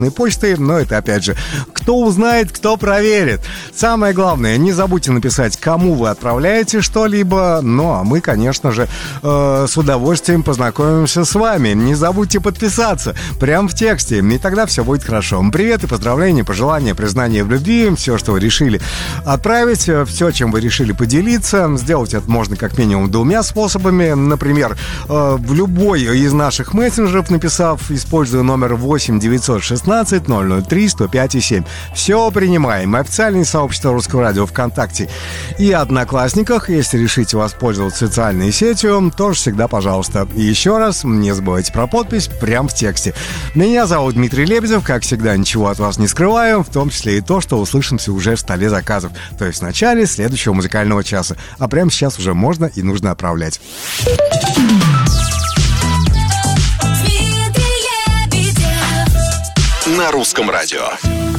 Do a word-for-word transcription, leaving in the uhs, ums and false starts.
почты, но это, опять же, кто узнает, кто проверит. Самое главное, не забудьте написать, кому вы отправляете что-либо, ну, а мы, конечно же, э, с удовольствием познакомимся с вами. Не забудьте подписаться прямо в тексте, и тогда все будет хорошо. Привет и поздравления, пожелания, признания в любви, все, что вы решили отправить, все, чем вы решили поделиться. Сделать это можно как минимум двумя способами. Например, э, в любой из наших мессенджеров, написав, используя номер восемь девятьсот шестнадцать ноль ноль три сто пять семь. Все принимаем. Официальное сообщество Русского радио ВКонтакте и Одноклассниках. Если решите воспользоваться социальной сетью, тоже всегда пожалуйста. И еще раз, не забывайте про подпись прямо в тексте. Меня зовут Дмитрий Лебедев. Как всегда, ничего от вас не скрываю, в том числе и то, что услышимся уже в столе заказов. То есть в начале следующего музыкального часа. А прямо сейчас уже можно и нужно отправлять. На Русском радио.